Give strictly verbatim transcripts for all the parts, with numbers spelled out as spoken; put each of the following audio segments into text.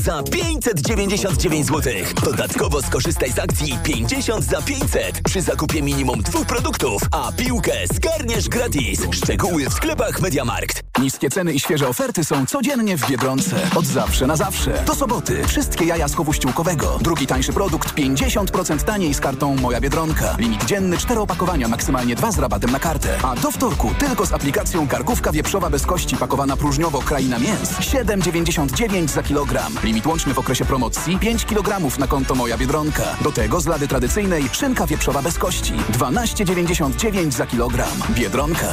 za pięćset dziewięćdziesiąt dziewięć złotych. Dodatkowo skorzystaj z akcji pięćdziesiąt za pięćset przy zakupie minimum dwóch produktów, a piłkę zgarniesz gratis. Szczegóły w sklepach MediaMarkt. Niskie ceny i świeże oferty są codziennie w Biedronce. Od zawsze na zawsze. Do soboty. Wszystkie jaja z chowu ściółkowego. Drugi tańszy produkt pięćdziesiąt procent taniej z kartą Moja Biedronka. Limit dzienny cztery opakowania, maksymalnie dwa z rabatem na kartę. A do wtorku tylko z aplikacją karkówka wieprzowa bez kości pakowana próżniowo Kraina Mięs. siedem dziewięćdziesiąt dziewięć za kilogram. Limit łączny w okresie promocji pięć kilogramów na konto Moja Biedronka. Do tego z lady tradycyjnej szynka wieprzowa bez kości. dwanaście dziewięćdziesiąt dziewięć za kilogram. Biedronka.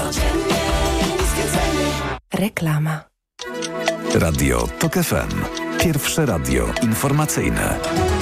Reklama. Radio TOK F M. Pierwsze radio informacyjne.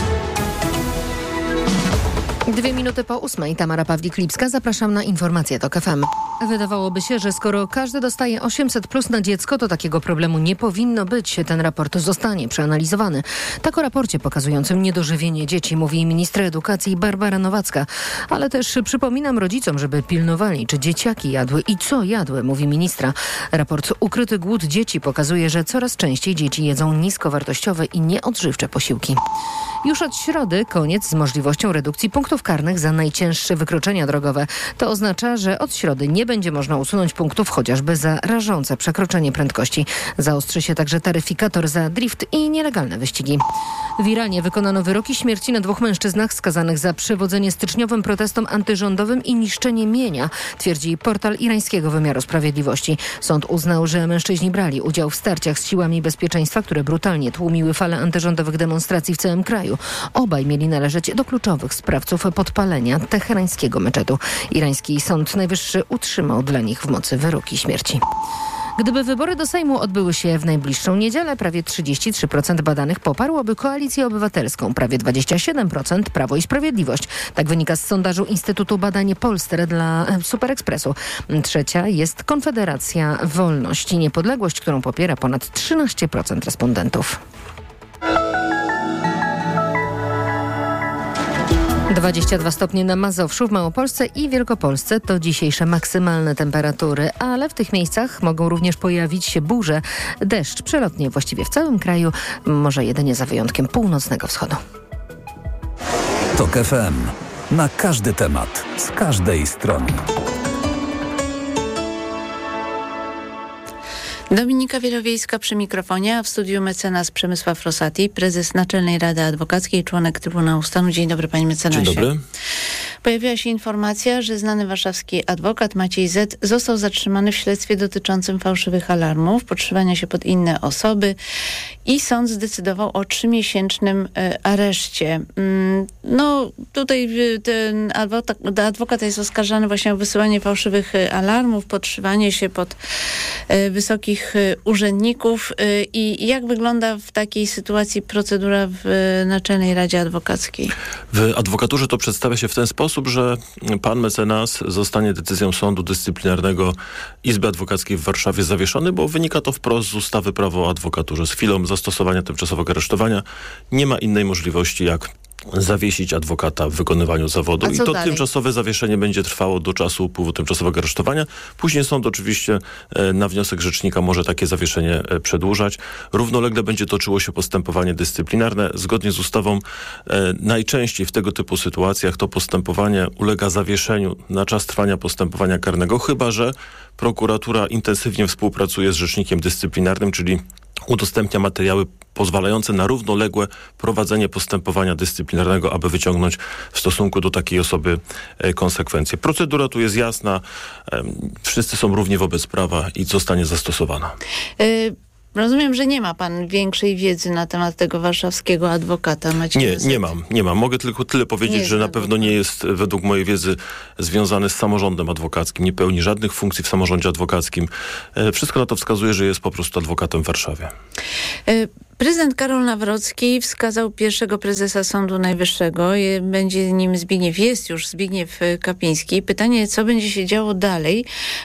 Dwie minuty po ósmej. Tamara Pawlik-Lipska. Zapraszam na informacje TOK F M. Wydawałoby się, że skoro każdy dostaje osiemset plus na dziecko, to takiego problemu nie powinno być. Ten raport zostanie przeanalizowany. Tak o raporcie pokazującym niedożywienie dzieci mówi minister edukacji Barbara Nowacka. Ale też przypominam rodzicom, żeby pilnowali, czy dzieciaki jadły i co jadły, mówi ministra. Raport Ukryty głód dzieci pokazuje, że coraz częściej dzieci jedzą niskowartościowe i nieodżywcze posiłki. Już od środy koniec z możliwością redukcji punktów karnych za najcięższe wykroczenia drogowe. To oznacza, że od środy nie będzie można usunąć punktów chociażby za rażące przekroczenie prędkości. Zaostrzy się także taryfikator za drift i nielegalne wyścigi. W Iranie wykonano wyroki śmierci na dwóch mężczyznach skazanych za przewodzenie styczniowym protestom antyrządowym i niszczenie mienia, twierdzi portal irańskiego wymiaru sprawiedliwości. Sąd uznał, że mężczyźni brali udział w starciach z siłami bezpieczeństwa, które brutalnie tłumiły falę antyrządowych demonstracji w całym kraju. Obaj mieli należeć do kluczowych sprawców podpalenia teherańskiego meczetu. Irański Sąd Najwyższy utrzymał dla nich w mocy wyroki śmierci. Gdyby wybory do Sejmu odbyły się w najbliższą niedzielę, prawie trzydzieści trzy procent badanych poparłoby Koalicję Obywatelską, prawie dwadzieścia siedem procent Prawo i Sprawiedliwość. Tak wynika z sondażu Instytutu Badań Polster dla Super Expressu. Trzecia jest Konfederacja Wolność i Niepodległość, którą popiera ponad trzynaście procent respondentów. dwadzieścia dwa stopnie na Mazowszu, w Małopolsce i Wielkopolsce to dzisiejsze maksymalne temperatury, ale w tych miejscach mogą również pojawić się burze, deszcz przelotnie właściwie w całym kraju, może jedynie za wyjątkiem północnego wschodu. TOK F M. Na każdy temat, z każdej strony. Dominika Wielowiejska przy mikrofonie, a w studiu mecenas Przemysław Rosati, prezes Naczelnej Rady Adwokackiej, członek Trybunału Stanu. Dzień dobry, panie mecenasie. Dzień dobry. Pojawiła się informacja, że znany warszawski adwokat Maciej Z. został zatrzymany w śledztwie dotyczącym fałszywych alarmów, podszywania się pod inne osoby i sąd zdecydował o trzymiesięcznym areszcie. No tutaj ten adwokat, adwokat jest oskarżany właśnie o wysyłanie fałszywych alarmów, podszywanie się pod wysokich urzędników. I jak wygląda w takiej sytuacji procedura w Naczelnej Radzie Adwokackiej? W adwokaturze to przedstawia się w ten sposób, że pan mecenas zostanie decyzją sądu dyscyplinarnego Izby Adwokackiej w Warszawie zawieszony, bo wynika to wprost z ustawy Prawo o adwokaturze. Z chwilą zastosowania tymczasowego aresztowania nie ma innej możliwości, jak zawiesić adwokata w wykonywaniu zawodu. I to dalej? Tymczasowe zawieszenie będzie trwało do czasu upływu tymczasowego aresztowania. Później sąd oczywiście e, na wniosek rzecznika może takie zawieszenie e, przedłużać. Równolegle będzie toczyło się postępowanie dyscyplinarne. Zgodnie z ustawą e, najczęściej w tego typu sytuacjach to postępowanie ulega zawieszeniu na czas trwania postępowania karnego, chyba że prokuratura intensywnie współpracuje z rzecznikiem dyscyplinarnym, czyli udostępnia materiały pozwalające na równoległe prowadzenie postępowania dyscyplinarnego, aby wyciągnąć w stosunku do takiej osoby konsekwencje. Procedura tu jest jasna, wszyscy są równi wobec prawa i zostanie zastosowana. Y- Rozumiem, że nie ma pan większej wiedzy na temat tego warszawskiego adwokata Macieja Nie, nie mam, nie mam. Mogę tylko tyle powiedzieć, że na pewno nie jest według mojej wiedzy związany z samorządem adwokackim. Nie pełni żadnych funkcji w samorządzie adwokackim. Wszystko na to wskazuje, że jest po prostu adwokatem w Warszawie. Prezydent Karol Nawrocki wskazał pierwszego prezesa Sądu Najwyższego. Będzie nim Zbigniew, jest już Zbigniew Kapiński. Pytanie, co będzie się działo dalej,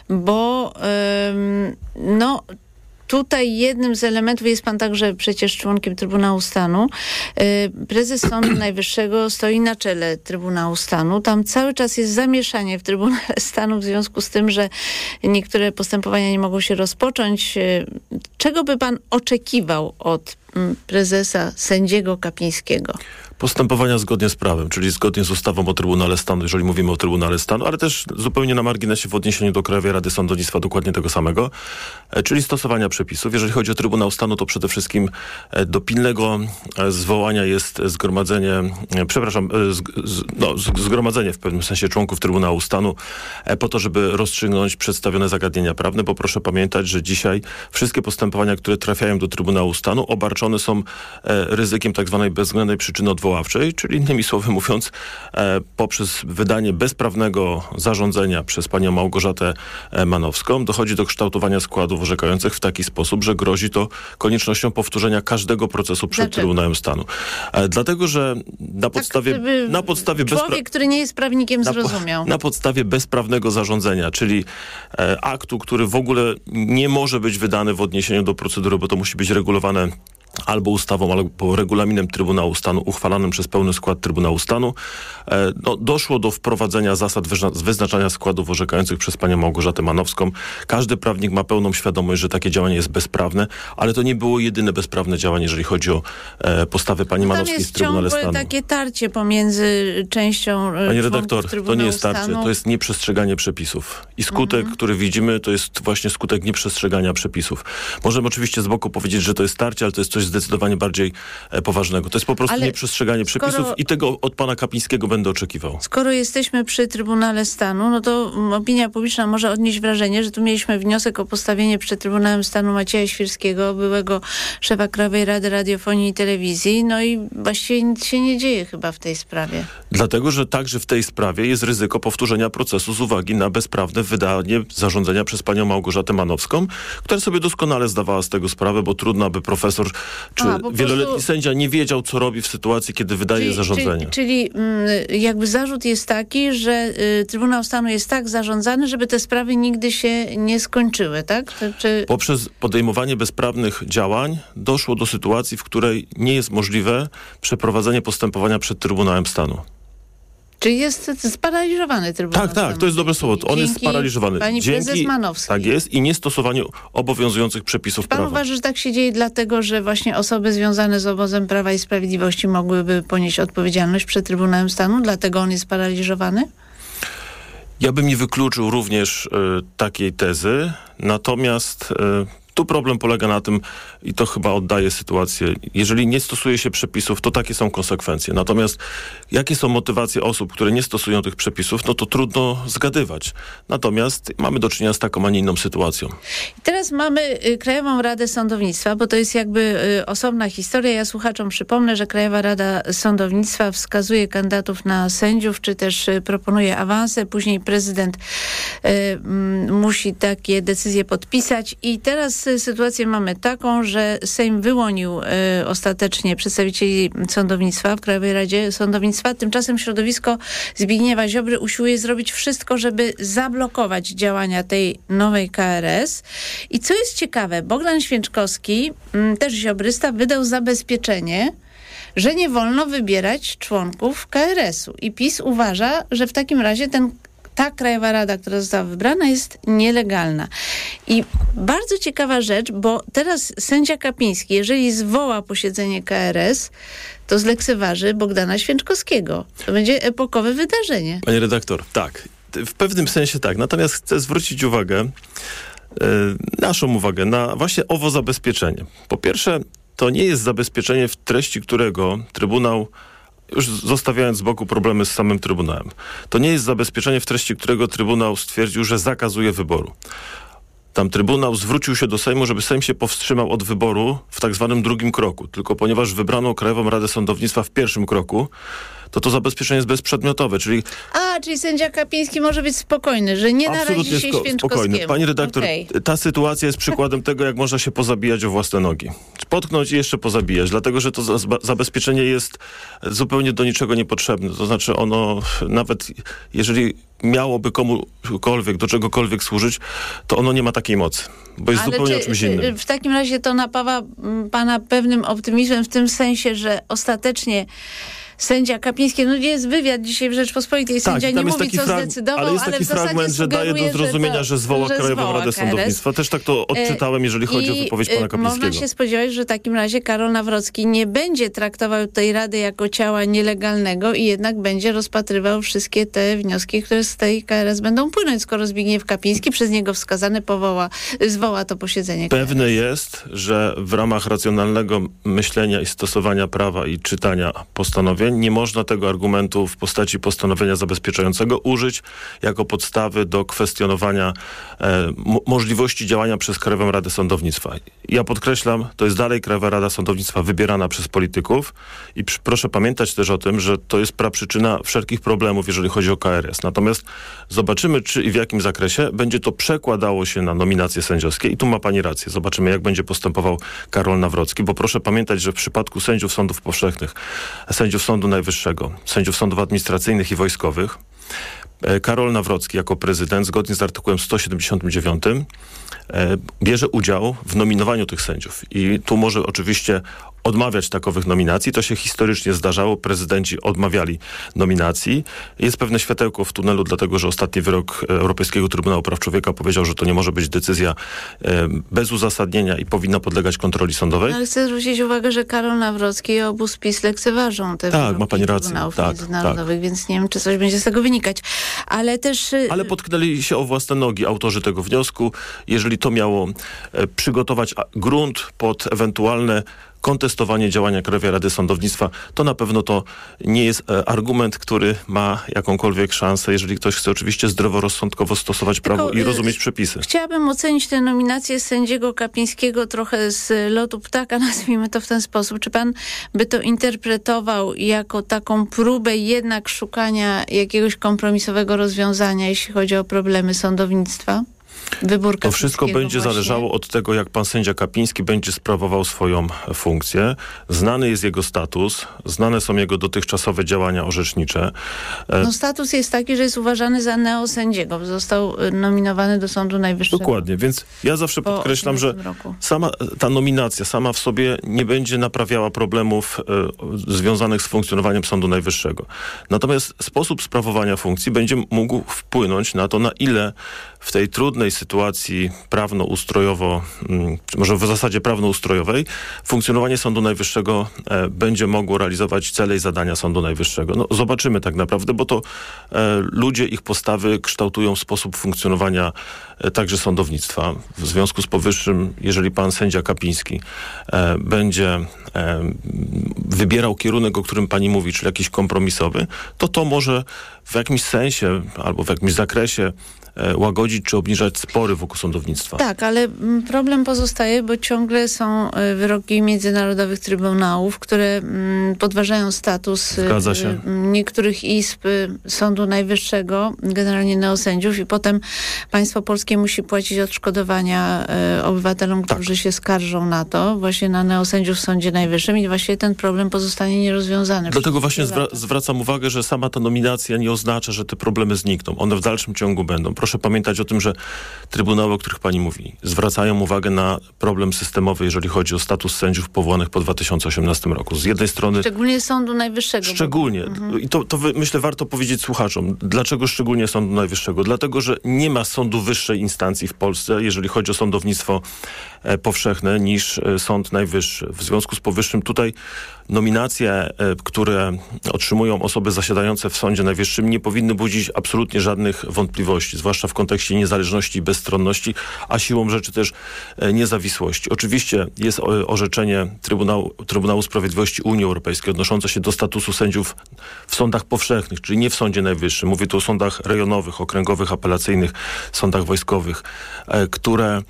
bo ym, no... Tutaj jednym z elementów, jest pan także przecież członkiem Trybunału Stanu. Prezes Sądu Najwyższego stoi na czele Trybunału Stanu. Tam cały czas jest zamieszanie w Trybunale Stanu w związku z tym, że niektóre postępowania nie mogą się rozpocząć. Czego by pan oczekiwał od mm, prezesa, sędziego Kapińskiego? Postępowania zgodnie z prawem, czyli zgodnie z ustawą o Trybunale Stanu, jeżeli mówimy o Trybunale Stanu, ale też zupełnie na marginesie w odniesieniu do Krajowej Rady Sądownictwa dokładnie tego samego, e, czyli stosowania przepisów. Jeżeli chodzi o Trybunał Stanu, to przede wszystkim e, do pilnego e, zwołania jest zgromadzenie, e, przepraszam, e, z, z, no, z, zgromadzenie w pewnym sensie członków Trybunału Stanu e, po to, żeby rozstrzygnąć przedstawione zagadnienia prawne, bo proszę pamiętać, że dzisiaj wszystkie postępowania, które trafiają do Trybunału Stanu, obarczone są e, ryzykiem tak zwanej bezwzględnej przyczyny odwoławczej, czyli innymi słowy mówiąc, e, poprzez wydanie bezprawnego zarządzenia przez panią Małgorzatę e, Manowską dochodzi do kształtowania składów orzekających w taki sposób, że grozi to koniecznością powtórzenia każdego procesu przed Dlaczego? Trybunałem Stanu. E, dlatego, że na podstawie, tak, na podstawie człowiek, który nie jest prawnikiem, na, zrozumiał. Na podstawie bezprawnego zarządzenia, czyli e, aktu, który w ogóle nie może być wydany w odniesieniu do procedury, bo to musi być regulowane albo ustawą, albo regulaminem Trybunału Stanu uchwalanym przez pełny skład Trybunału Stanu, e, no, doszło do wprowadzenia zasad wyzna- wyznaczania składów orzekających przez panią Małgorzatę Manowską. Każdy prawnik ma pełną świadomość, że takie działanie jest bezprawne, ale to nie było jedyne bezprawne działanie, jeżeli chodzi o e, postawę pani Manowskiej w Trybunale Stanu. Tam jest ciągłe takie tarcie pomiędzy częścią e, Panie redaktor, Trybunału to nie jest tarcie, Stanu. to jest nieprzestrzeganie przepisów. I skutek, mhm. który widzimy, to jest właśnie skutek nieprzestrzegania przepisów. Możemy oczywiście z boku powiedzieć, że to jest tarcie, ale to jest coś zdecydowanie bardziej e, poważnego. To jest po prostu ale nieprzestrzeganie skoro, przepisów i tego od pana Kapińskiego będę oczekiwał. Skoro jesteśmy przy Trybunale Stanu, no to opinia publiczna może odnieść wrażenie, że tu mieliśmy wniosek o postawienie przed Trybunałem Stanu Macieja Świrskiego, byłego szefa Krajowej Rady Radiofonii i Telewizji, no i właściwie nic się nie dzieje chyba w tej sprawie. Dlatego, że także w tej sprawie jest ryzyko powtórzenia procesu z uwagi na bezprawne wydanie zarządzenia przez panią Małgorzatę Manowską, która sobie doskonale zdawała z tego sprawę, bo trudno, aby profesor czy A, po wieloletni prostu... sędzia nie wiedział, co robi w sytuacji, kiedy wydaje czyli, zarządzenie. Czyli, czyli jakby zarzut jest taki, że y, Trybunał Stanu jest tak zarządzany, żeby te sprawy nigdy się nie skończyły, tak? Czy... Poprzez podejmowanie bezprawnych działań doszło do sytuacji, w której nie jest możliwe przeprowadzenie postępowania przed Trybunałem Stanu. Czyli jest sparaliżowany Trybunał Tak, tak, Stanu. to jest dobre słowo. On Dzięki jest sparaliżowany. Pani Dzięki, prezes Manowskiej. Tak jest i niestosowaniu obowiązujących przepisów Pan prawa. uważa, że tak się dzieje dlatego, że właśnie osoby związane z obozem Prawa i Sprawiedliwości mogłyby ponieść odpowiedzialność przed Trybunałem Stanu? Dlatego on jest sparaliżowany? Ja bym nie wykluczył również y, takiej tezy, natomiast y, tu problem polega na tym, i to chyba oddaje sytuację, jeżeli nie stosuje się przepisów, to takie są konsekwencje. Natomiast jakie są motywacje osób, które nie stosują tych przepisów, no to trudno zgadywać. Natomiast mamy do czynienia z taką, a nie inną sytuacją. I teraz mamy y, Krajową Radę Sądownictwa, bo to jest jakby y, osobna historia. Ja słuchaczom przypomnę, że Krajowa Rada Sądownictwa wskazuje kandydatów na sędziów, czy też y, proponuje awanse. Później prezydent y, y, musi takie decyzje podpisać. I teraz y, sytuację mamy taką, że Sejm wyłonił y, ostatecznie przedstawicieli sądownictwa w Krajowej Radzie Sądownictwa. Tymczasem środowisko Zbigniewa Ziobry usiłuje zrobić wszystko, żeby zablokować działania tej nowej K R S. I co jest ciekawe, Bogdan Święczkowski, y, też ziobrysta, wydał zabezpieczenie, że nie wolno wybierać członków K R S-u. I PiS uważa, że w takim razie ten ta Krajowa Rada, która została wybrana, jest nielegalna. I bardzo ciekawa rzecz, bo teraz sędzia Kapiński, jeżeli zwoła posiedzenie K R S, to zlekceważy Bogdana Święczkowskiego. To będzie epokowe wydarzenie. Panie redaktor, tak. W pewnym sensie tak. Natomiast chcę zwrócić uwagę, yy, naszą uwagę na właśnie owo zabezpieczenie. Po pierwsze, to nie jest zabezpieczenie, w treści którego Trybunał, już zostawiając z boku problemy z samym Trybunałem, to nie jest zabezpieczenie, w treści którego Trybunał stwierdził, że zakazuje wyboru. Tam Trybunał zwrócił się do Sejmu, żeby Sejm się powstrzymał od wyboru w tak zwanym drugim kroku. Tylko ponieważ wybrano Krajową Radę Sądownictwa w pierwszym kroku, to to zabezpieczenie jest bezprzedmiotowe, czyli... A, czyli sędzia Kapiński może być spokojny, że nie narazi się sko- spokojny. Pani redaktor, okay. Ta sytuacja jest przykładem tego, jak można się pozabijać o własne nogi. Potknąć i jeszcze pozabijać, dlatego, że to za- zabezpieczenie jest zupełnie do niczego niepotrzebne. To znaczy ono, nawet jeżeli miałoby komukolwiek, do czegokolwiek służyć, to ono nie ma takiej mocy, bo jest Ale zupełnie czy, o czymś innym. W takim razie to napawa pana pewnym optymizmem w tym sensie, że ostatecznie sędzia Kapiński, no jest wywiad dzisiaj w Rzeczpospolitej, sędzia tak, nie mówi, mówi, co frag- zdecydował, ale jest ale taki w zasadzie fragment, że daje do zrozumienia, że, to, że zwoła że Krajową zwoła Radę K R S. Sądownictwa. Też tak to odczytałem, jeżeli chodzi I, o wypowiedź pana Kapińskiego. Można się spodziewać, że w takim razie Karol Nawrocki nie będzie traktował tej Rady jako ciała nielegalnego i jednak będzie rozpatrywał wszystkie te wnioski, które z tej K R S będą płynąć, skoro Zbigniew Kapiński, przez niego wskazany, powoła, zwoła to posiedzenie K R S. Pewne jest, że w ramach racjonalnego myślenia i stosowania prawa i czytania postanowień nie można tego argumentu w postaci postanowienia zabezpieczającego użyć jako podstawy do kwestionowania e, mo- możliwości działania przez Krajową Radę Sądownictwa. Ja podkreślam, to jest dalej Krajowa Rada Sądownictwa wybierana przez polityków i przy, proszę pamiętać też o tym, że to jest praprzyczyna wszelkich problemów, jeżeli chodzi o K R S. Natomiast zobaczymy, czy i w jakim zakresie będzie to przekładało się na nominacje sędziowskie i tu ma pani rację. Zobaczymy, jak będzie postępował Karol Nawrocki, bo proszę pamiętać, że w przypadku sędziów sądów powszechnych, sędziów Sądu Najwyższego, sędziów sądów administracyjnych i wojskowych, Karol Nawrocki jako prezydent, zgodnie z artykułem sto siedemdziesiątym dziewiątym, bierze udział w nominowaniu tych sędziów. I tu może oczywiście odmawiać takowych nominacji. To się historycznie zdarzało. Prezydenci odmawiali nominacji. Jest pewne światełko w tunelu, dlatego że ostatni wyrok Europejskiego Trybunału Praw Człowieka powiedział, że to nie może być decyzja e, bez uzasadnienia i powinna podlegać kontroli sądowej. Ale chcę zwrócić uwagę, że Karol Nawrocki i obóz PiS lekceważą te tak, ma pani rację. Trybunałów tak, międzynarodowych, tak. więc nie wiem, czy coś będzie z tego wynikać. Ale też... Ale potknęli się o własne nogi autorzy tego wniosku. Jeżeli to miało e, przygotować a, grunt pod ewentualne kontestowanie działania Krajowej Rady Sądownictwa, to na pewno to nie jest e, argument, który ma jakąkolwiek szansę, jeżeli ktoś chce oczywiście zdroworozsądkowo stosować Tylko, prawo i rozumieć przepisy. Chciałabym ocenić tę nominację sędziego Kapińskiego trochę z lotu ptaka, nazwijmy to w ten sposób. Czy pan by to interpretował jako taką próbę jednak szukania jakiegoś kompromisowego rozwiązania, jeśli chodzi o problemy sądownictwa? Wybór to wszystko będzie właśnie. zależało od tego, jak pan sędzia Kapiński będzie sprawował swoją funkcję. Znany jest jego status, znane są jego dotychczasowe działania orzecznicze. No status jest taki, że jest uważany za neosędziego. Został nominowany do Sądu Najwyższego. Dokładnie, więc ja zawsze podkreślam, że sama ta nominacja sama w sobie nie będzie naprawiała problemów e, związanych z funkcjonowaniem Sądu Najwyższego. Natomiast sposób sprawowania funkcji będzie mógł wpłynąć na to, na ile w tej trudnej sytuacji prawno-ustrojowo, czy może w zasadzie prawno-ustrojowej, funkcjonowanie Sądu Najwyższego e, będzie mogło realizować cele i zadania Sądu Najwyższego. No, zobaczymy tak naprawdę, bo to e, ludzie, ich postawy kształtują sposób funkcjonowania e, także sądownictwa. W związku z powyższym, jeżeli pan sędzia Kapiński e, będzie e, wybierał kierunek, o którym pani mówi, czyli jakiś kompromisowy, to to może w jakimś sensie albo w jakimś zakresie łagodzić czy obniżać spory wokół sądownictwa. Tak, ale problem pozostaje, bo ciągle są wyroki międzynarodowych trybunałów, które podważają status niektórych izb Sądu Najwyższego, generalnie neosędziów, i potem państwo polskie musi płacić odszkodowania obywatelom, którzy tak. się skarżą na to, właśnie na neosędziów w Sądzie Najwyższym, i właściwie ten problem pozostanie nierozwiązany. Dlatego właśnie zwra- zwracam uwagę, że sama ta nominacja nie oznacza, że te problemy znikną. One w dalszym ciągu będą. Proszę pamiętać o tym, że trybunały, o których pani mówi, zwracają uwagę na problem systemowy, jeżeli chodzi o status sędziów powołanych po dwa tysiące osiemnastym roku. Z jednej strony... Szczególnie Sądu Najwyższego. Szczególnie. Bo... Mhm. I to, to wy, myślę, warto powiedzieć słuchaczom. Dlaczego szczególnie Sądu Najwyższego? Dlatego, że nie ma sądu wyższej instancji w Polsce, jeżeli chodzi o sądownictwo e, powszechne, niż e, Sąd Najwyższy. W związku z powyższym tutaj nominacje, e, które otrzymują osoby zasiadające w Sądzie Najwyższym, nie powinny budzić absolutnie żadnych wątpliwości, zwłaszcza w kontekście niezależności i bezstronności, a siłą rzeczy też e, niezawisłości. Oczywiście jest o, orzeczenie Trybunału, Trybunału Sprawiedliwości Unii Europejskiej odnoszące się do statusu sędziów w sądach powszechnych, czyli nie w Sądzie Najwyższym. Mówię tu o sądach rejonowych, okręgowych, apelacyjnych, sądach wojskowych, e, które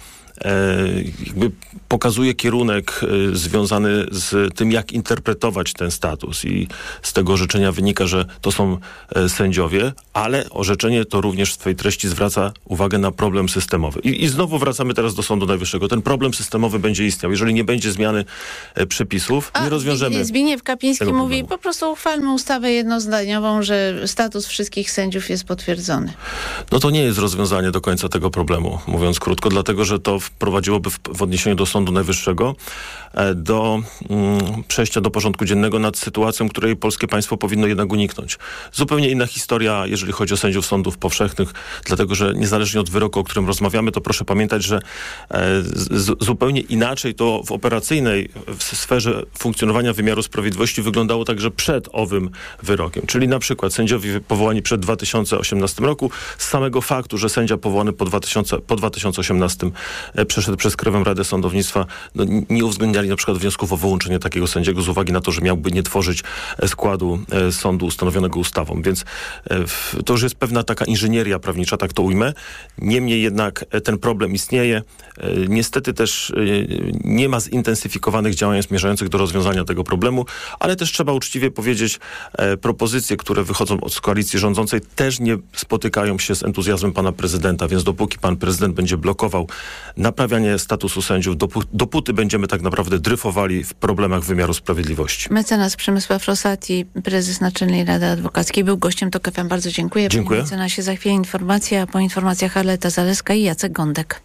jakby pokazuje kierunek związany z tym, jak interpretować ten status, i z tego orzeczenia wynika, że to są sędziowie, ale orzeczenie to również w swojej treści zwraca uwagę na problem systemowy. I, i znowu wracamy teraz do Sądu Najwyższego. Ten problem systemowy będzie istniał. Jeżeli nie będzie zmiany przepisów, A nie rozwiążemy Zbigniew Kapiński mówi, problemu. Po prostu uchwalmy ustawę jednozdaniową, że status wszystkich sędziów jest potwierdzony. No to nie jest rozwiązanie do końca tego problemu, mówiąc krótko, dlatego, że to w wprowadziłoby w, w odniesieniu do Sądu Najwyższego do mm, przejścia do porządku dziennego nad sytuacją, której polskie państwo powinno jednak uniknąć. Zupełnie inna historia, jeżeli chodzi o sędziów sądów powszechnych, dlatego że niezależnie od wyroku, o którym rozmawiamy, to proszę pamiętać, że e, z, zupełnie inaczej to w operacyjnej w sferze funkcjonowania wymiaru sprawiedliwości wyglądało także przed owym wyrokiem. Czyli na przykład sędziowie powołani przed dwa tysiące osiemnastym roku, z samego faktu, że sędzia powołany po, dwa tysiące, po dwa tysiące osiemnastym e, przeszedł przez Krajową Radę Sądownictwa, no, nie uwzględniali na przykład wniosków o wyłączenie takiego sędziego z uwagi na to, że miałby nie tworzyć e, składu e, sądu ustanowionego ustawą. Więc e, w, to już jest pewna taka inżynieria prawnicza, tak to ujmę. Niemniej jednak e, ten problem istnieje. E, niestety też e, nie ma zintensyfikowanych działań zmierzających do rozwiązania tego problemu, ale też trzeba uczciwie powiedzieć, e, propozycje, które wychodzą od koalicji rządzącej, też nie spotykają się z entuzjazmem pana prezydenta, więc dopóki pan prezydent będzie blokował naprawianie statusu sędziów, dopó- dopóty będziemy tak naprawdę dryfowali w problemach wymiaru sprawiedliwości. Mecenas Przemysław Rosati, prezes Naczelnej Rady Adwokackiej, był gościem TOK F M. Bardzo dziękuję. Dziękuję. Panie mecenasie, za chwilę informacja, a po informacjach Arleta Zaleska i Jacek Gądek.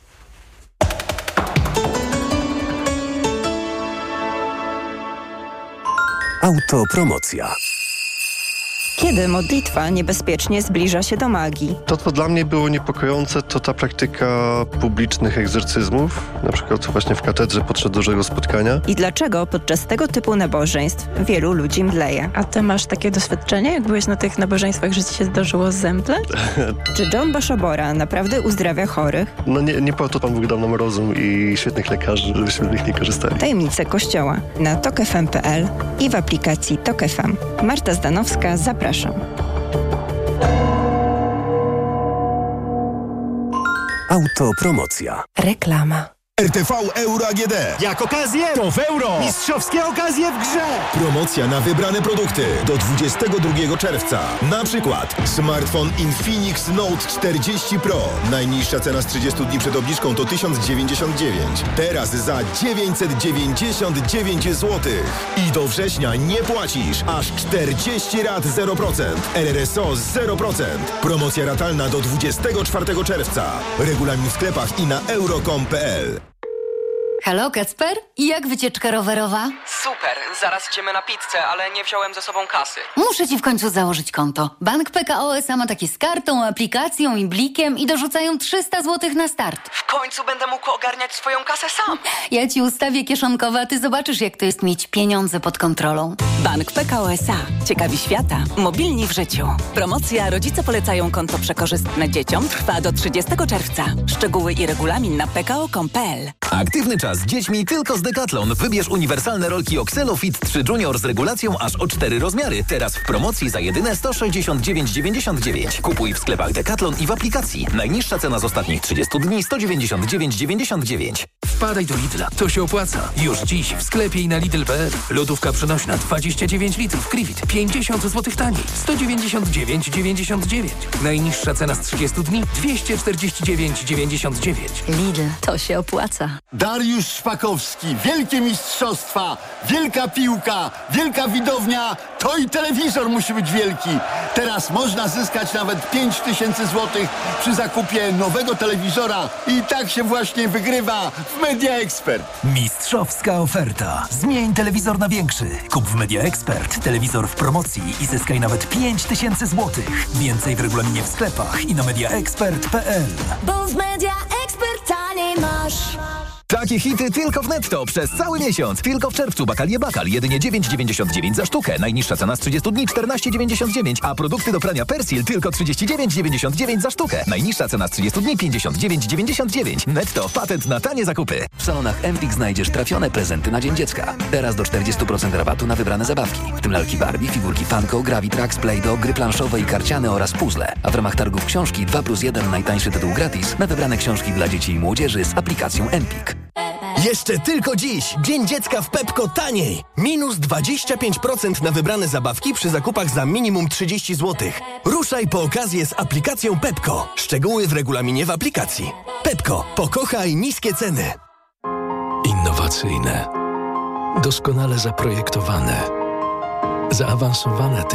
Autopromocja. Kiedy modlitwa niebezpiecznie zbliża się do magii? To, co dla mnie było niepokojące, to ta praktyka publicznych egzorcyzmów, na przykład właśnie w katedrze podczas dużego spotkania. I dlaczego podczas tego typu nabożeństw wielu ludzi mdleje? A ty masz takie doświadczenie, jak byłeś na tych nabożeństwach, że ci się zdarzyło zemdleć? Czy John Baszobora naprawdę uzdrawia chorych? No nie, nie po to Pan Bóg dał nam rozum i świetnych lekarzy, żebyśmy z nich nie korzystali. Tajemnice Kościoła na tok f m kropka p l i w aplikacji TOK F M. Marta Zdanowska, zapraszam. Autopromocja. Reklama. R T V Euro A G D. Jak okazję, to w euro. Mistrzowskie okazje w grze. Promocja na wybrane produkty do dwudziestego drugiego czerwca. Na przykład smartfon Infinix Note czterdzieści Pro. Najniższa cena z trzydziestu dni przed obniżką to tysiąc dziewięćdziesiąt dziewięć. Teraz za dziewięćset dziewięćdziesiąt dziewięć złotych. I do września nie płacisz. Aż czterdzieści rat zero procent. R R S O zero procent. Promocja ratalna do dwudziestego czwartego czerwca. Regulamin w sklepach i na euro kropka com kropka p l. Halo, Kacper? I jak wycieczka rowerowa? Super, zaraz idziemy na pizzę, ale nie wziąłem ze sobą kasy. Muszę ci w końcu założyć konto. Bank P K O S A ma takie z kartą, aplikacją i blikiem i dorzucają trzysta złotych na start. W końcu będę mógł ogarniać swoją kasę sam. Ja ci ustawię kieszonkowe, a ty zobaczysz, jak to jest mieć pieniądze pod kontrolą. Bank P K O S A. Ciekawi świata. Mobilni w życiu. Promocja Rodzice polecają konto przekorzystne dzieciom trwa do trzydziestego czerwca. Szczegóły i regulamin na p k o kropka com kropka p l. Aktywny czas z dziećmi tylko z Decathlon. Wybierz uniwersalne rolki Oxelo Fit trzy Junior z regulacją aż o cztery rozmiary. Teraz w promocji za jedyne sto sześćdziesiąt dziewięć dziewięćdziesiąt dziewięć. Kupuj w sklepach Decathlon i w aplikacji. Najniższa cena z ostatnich trzydziestu dni sto dziewięćdziesiąt dziewięć dziewięćdziesiąt dziewięć. Wpadaj do Lidla, to się opłaca. Już dziś w sklepie i na Lidl kropka p l. Lodówka przenośna dwadzieścia dziewięć litrów Krivit pięćdziesiąt złotych taniej. sto dziewięćdziesiąt dziewięć dziewięćdziesiąt dziewięć. Najniższa cena z trzydziestu dni dwieście czterdzieści dziewięć dziewięćdziesiąt dziewięć. Lidl, to się opłaca. Dariusz Szpakowski, wielkie mistrzostwa, wielka piłka, wielka widownia, to i telewizor musi być wielki. Teraz można zyskać nawet pięć tysięcy złotych przy zakupie nowego telewizora i tak się właśnie wygrywa w Media Expert. Mistrzowska oferta. Zmień telewizor na większy. Kup w Media Expert telewizor w promocji i zyskaj nawet pięć tysięcy złotych. Więcej w regulaminie w sklepach i na media expert kropka p l. Bo w Media Expert taniej masz. Takie hity tylko w Netto przez cały miesiąc. Tylko w czerwcu bakalie Bakal jedynie dziewięć dziewięćdziesiąt dziewięć za sztukę. Najniższa cena z trzydziestu dni czternaście dziewięćdziesiąt dziewięć, a produkty do prania Persil tylko trzydzieści dziewięć dziewięćdziesiąt dziewięć za sztukę. Najniższa cena z trzydziestu dni pięćdziesiąt dziewięć dziewięćdziesiąt dziewięć. Netto, patent na tanie zakupy. W salonach Empik znajdziesz trafione prezenty na Dzień Dziecka. Teraz do czterdziestu procent rabatu na wybrane zabawki, w tym lalki Barbie, figurki Funko, Gravitrax, Play-Doh, gry planszowe i karciane oraz puzzle. A w ramach targów książki dwa plus jeden najtańszy tytuł gratis na wybrane książki dla dzieci i młodzieży z aplikacją Empik. Jeszcze tylko dziś. Dzień Dziecka w Pepko taniej. Minus dwadzieścia pięć procent na wybrane zabawki przy zakupach za minimum trzydzieści złotych. Ruszaj po okazję z aplikacją Pepko. Szczegóły w regulaminie w aplikacji. Pepko. Pokochaj niskie ceny. Innowacyjne. Doskonale zaprojektowane. Zaawansowane technologie.